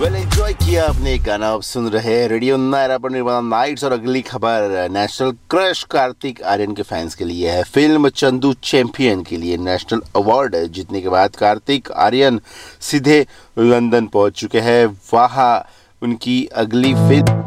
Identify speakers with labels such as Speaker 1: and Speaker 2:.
Speaker 1: Enjoy किया आपने गाना। आप सुन रहे हैं रेडियो नायरा पर निर्माण नाइट्स। और अगली खबर नेशनल क्रश कार्तिक आर्यन के फैंस के लिए है। फिल्म चंदू चैंपियन के लिए नेशनल अवार्ड जीतने के बाद कार्तिक आर्यन सीधे लंदन पहुंच चुके हैं। वहां उनकी अगली फिल्म